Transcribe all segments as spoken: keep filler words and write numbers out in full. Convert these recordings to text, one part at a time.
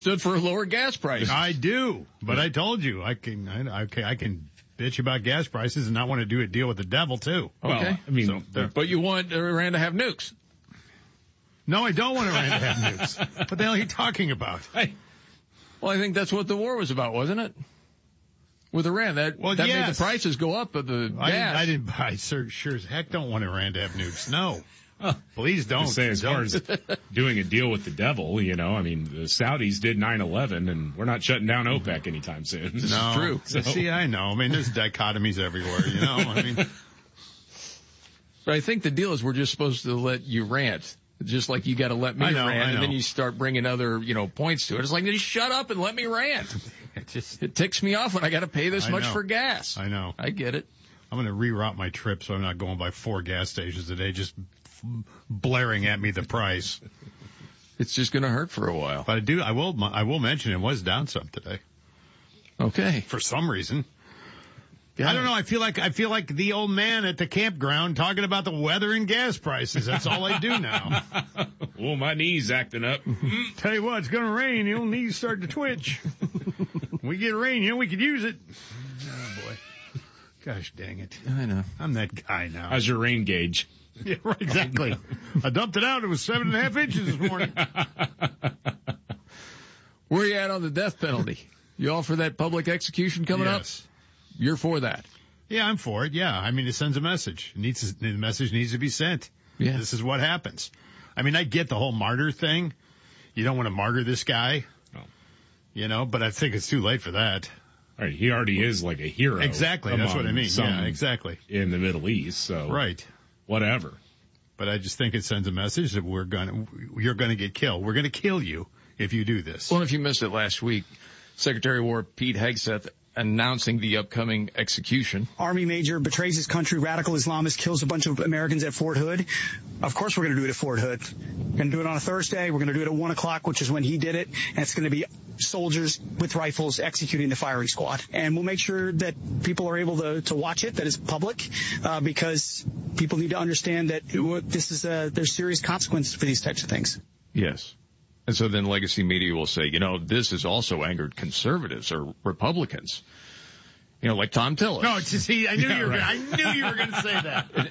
stood for a lower gas price. I do, but I told you I can I, I, I can bitch about gas prices and not want to do a deal with the devil too. Okay, well, I mean, so, but you want Iran to have nukes. No, I don't want Iran to have nukes. What the hell are you talking about? Hey. Well, I think that's what the war was about, wasn't it? With Iran, that well, that yes. made the prices go up of the I gas. didn't, I didn't. I sure, sure as heck don't want Iran to have nukes. No, please don't. Say as don't. far as doing a deal with the devil, you know, I mean, the Saudis did nine eleven, and we're not shutting down OPEC anytime soon. This no, is true. So. See, I know. I mean, there's dichotomies everywhere. You know, I mean. But I think the deal is we're just supposed to let you rant. Just like you got to let me I know, rant, I know. and then you start bringing other, you know, points to it. It's like, just shut up and let me rant. It just It ticks me off when I got to pay this I much know. for gas. I know. I get it. I'm going to reroute my trip so I'm not going by four gas stations a day, just blaring at me the price. It's just going to hurt for a while. But I do, I will, I will mention it was down some today Okay. for some reason. Yeah. I don't know. I feel like I feel like the old man at the campground talking about the weather and gas prices. That's all I do now. Oh, my knee's acting up. Tell you what, it's going to rain. Your knees start to twitch. We get rain, you know, we could use it. Oh boy, gosh dang it! I know. I'm that guy now. How's your rain gauge? Yeah, right, exactly. I dumped it out. It was seven and a half inches this morning. Where are you at on the death penalty? You all for that public execution coming Yes. up? You're for that? Yeah, I'm for it. Yeah, I mean, it sends a message. It needs to, the message needs to be sent. Yeah. This is what happens. I mean, I get the whole martyr thing. You don't want to martyr this guy. No. You know, but I think it's too late for that. All right, he already is like a hero. Exactly. That's what I among mean. some Yeah, exactly. In the Middle East, so. Right. Whatever. But I just think it sends a message that we're going to, you're going to get killed. We're going to kill you if you do this. Well, if you missed it last week, Secretary of War Pete Hegseth announcing the upcoming execution. Army major betrays his country, radical Islamist kills a bunch of Americans at Fort Hood. Of course we're going to do it at Fort Hood. We're going to do it on a Thursday. We're going to do it at one o'clock, which is when he did it. And it's going to be soldiers with rifles executing the firing squad. And we'll make sure that people are able to, to watch it, that it's public, uh, because people need to understand that this is a, there's serious consequences for these types of things. Yes. And so then legacy media will say, you know, this has also angered conservatives or Republicans. You know, like Tom Tillis. No, it's just he, I knew Yeah, you were right. gonna, I knew you were going to say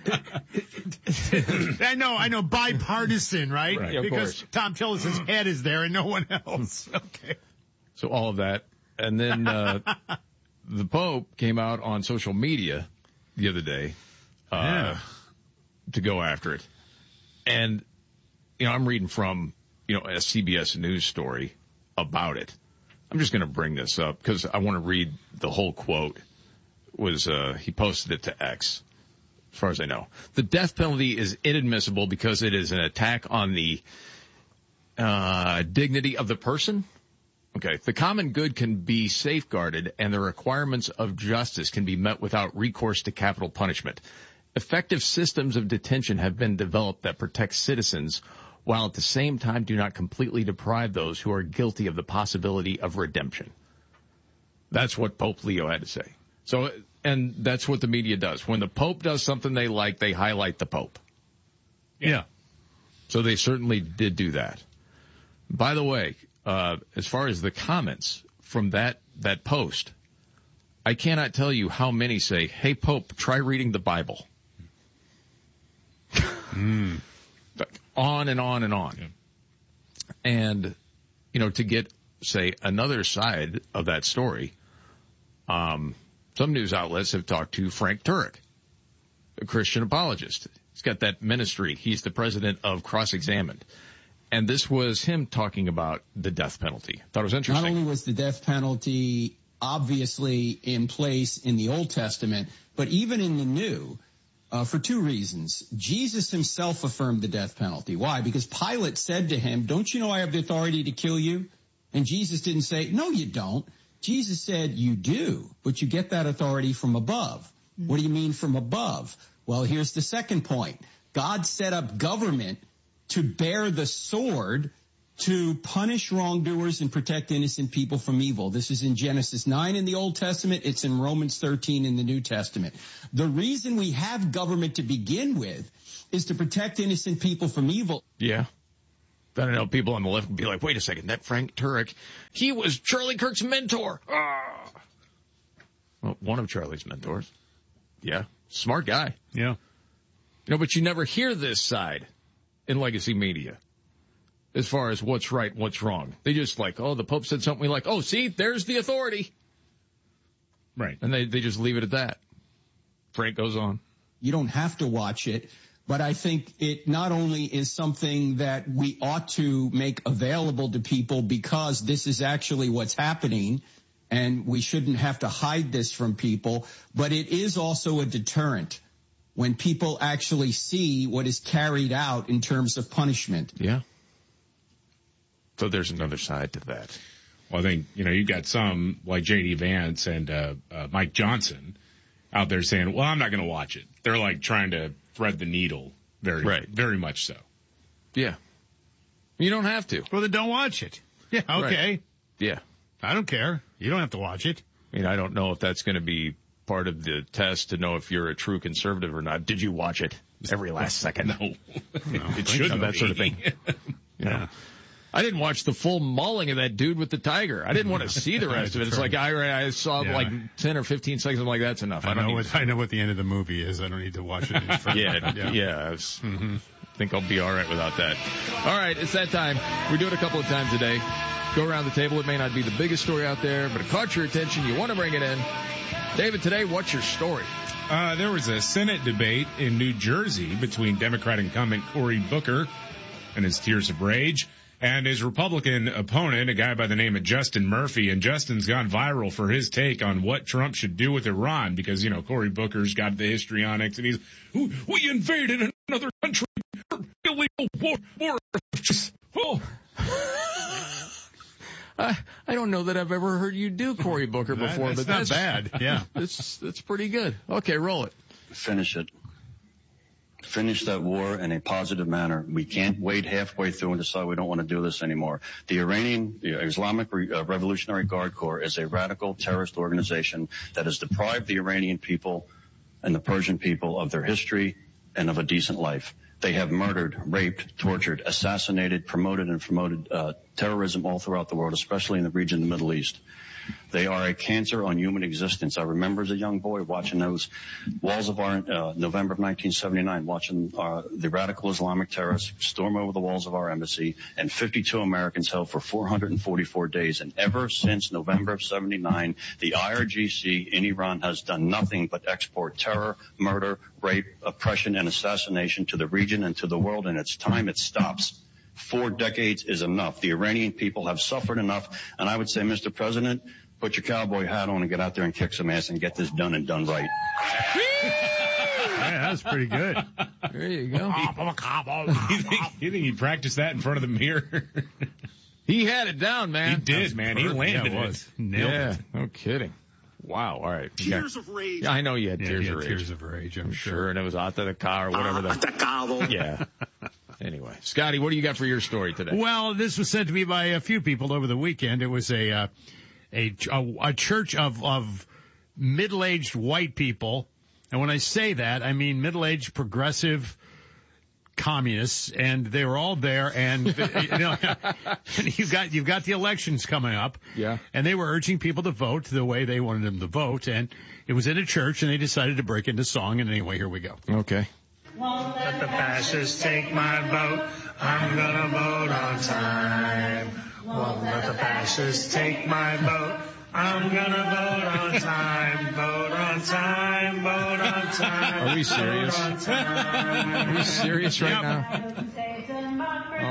that. I know, I know, bipartisan, right? Right. Yeah, of because course. Tom Tillis's head is there and no one else. Okay. So all of that. And then, uh, the Pope came out on social media the other day, uh, Yeah. to go after it. And, you know, I'm reading from, you know, a C B S News story about it. I'm just going to bring this up because I want to read the whole quote. Was, uh, he posted it to X, as far as I know. The death penalty is inadmissible because it is an attack on the, uh, dignity of the person. Okay. The common good can be safeguarded and the requirements of justice can be met without recourse to capital punishment. Effective systems of detention have been developed that protect citizens while at the same time do not completely deprive those who are guilty of the possibility of redemption. That's what Pope Leo had to say. So, and that's what the media does. When the Pope does something they like, they highlight the Pope. Yeah. So they certainly did do that. By the way, uh, as far as the comments from that, that post, I cannot tell you how many say, hey, Pope, try reading the Bible. Mm. On and on and on. Yeah. And, you know, to get, say, another side of that story, um, some news outlets have talked to Frank Turek, a Christian apologist. He's got that ministry. He's the president of Cross-Examined. And this was him talking about the death penalty. Thought it was interesting. Not only was the death penalty obviously in place in the Old Testament, but even in the New, uh, for two reasons. Jesus himself affirmed the death penalty. Why? Because Pilate said to him, don't you know I have the authority to kill you? And Jesus didn't say, no, you don't. Jesus said, you do, but you get that authority from above. What do you mean from above? Well, here's the second point. God set up government to bear the sword to punish wrongdoers and protect innocent people from evil. This is in Genesis nine in the Old Testament. It's in Romans thirteen in the New Testament. The reason we have government to begin with is to protect innocent people from evil. Yeah. I don't know, people on the left would be like, wait a second, that Frank Turek, he was Charlie Kirk's mentor. Ah. Well, one of Charlie's mentors. Yeah, smart guy. Yeah. You know, but you never hear this side in legacy media as far as what's right, what's wrong. They just like, oh, the Pope said something. We like, oh, see, there's the authority. Right. And they, they just leave it at that. Frank goes on. You don't have to watch it, but I think it not only is something that we ought to make available to people because this is actually what's happening, and we shouldn't have to hide this from people, but it is also a deterrent when people actually see what is carried out in terms of punishment. Yeah. So there's another side to that. Well, I think, you know, you got some like J D Vance and uh, uh, Mike Johnson out there saying, well, I'm not going to watch it. They're like trying to thread the needle very, right. very much so. Yeah. You don't have to. Well, then don't watch it. Yeah, okay. Right. Yeah. I don't care. You don't have to watch it. I mean, I don't know if that's going to be part of the test to know if you're a true conservative or not. Did you watch it every last second? No. no it should that sort of thing. You know? Yeah. I didn't watch the full mauling of that dude with the tiger. I didn't want to see the rest of it. It's like I, I saw yeah. like ten or fifteen seconds. I'm like, that's enough. I, I don't know need what I know what the end of the movie is. I don't need to watch it. yeah, yeah. yeah I was, mm-hmm. think I'll be all right without that. All right, it's that time. We do it a couple of times a day. Go around the table. It may not be the biggest story out there, but it caught your attention. You want to bring it in. David, today, what's your story? Uh, there was a Senate debate in New Jersey between Democrat incumbent Cory Booker and his Tears of Rage and his Republican opponent, a guy by the name of Justin Murphy. And Justin's gone viral for his take on what Trump should do with Iran because, you know, Cory Booker's got the histrionics and he's, we invaded another country for illegal war. war. Oh. I, I don't know that I've ever heard you do Cory Booker before, that's but not that's bad. Yeah. That's, that's pretty good. Okay, roll it. Finish it. Finish that war in a positive manner. We can't wait halfway through and decide we don't want to do this anymore. The Iranian the Islamic Re- uh, Revolutionary Guard Corps is a radical terrorist organization that has deprived the Iranian people and the Persian people of their history and of a decent life. They have murdered, raped, tortured, assassinated, promoted, and promoted uh, terrorism all throughout the world, especially in the region of the Middle East. They are a cancer on human existence. I remember as a young boy watching those walls of our, uh, November of nineteen seventy-nine, watching uh, the radical Islamic terrorists storm over the walls of our embassy, and fifty-two Americans held for four hundred forty-four days. And ever since November of seventy-nine, the I R G C in Iran has done nothing but export terror, murder, rape, oppression, and assassination to the region and to the world, and it's time it stops. Four decades is enough. The Iranian people have suffered enough, and I would say, Mister President, put your cowboy hat on and get out there and kick some ass and get this done and done right. Yeah, that's pretty good. There you go. you, think, you think he practiced that in front of the mirror? He had it down, man. He did, man. He landed yeah, it. it. Nailed yeah, it. no kidding. Wow, all right. Tears of rage. Yeah, I know you had Yeah, tears yeah, of rage. tears of rage, I'm sure. sure. And it was Ata the car or whatever. Ah, the, atacado. yeah. Anyway, Scotty, what do you got for your story today? Well, this was sent to me by a few people over the weekend. It was a uh, a, a a church of of middle-aged white people, and when I say that, I mean middle-aged progressive communists, and they were all there. And you know, and you've got you've got the elections coming up, yeah. And they were urging people to vote the way they wanted them to vote, and it was in a church, and they decided to break into song. And anyway, here we go. Okay. Won't let the fascists take my vote. I'm gonna vote on time. Won't let the fascists take my vote. I'm gonna vote on time. Vote on time. Vote on time. Are we serious? Vote on time. Are we serious right Yep. now?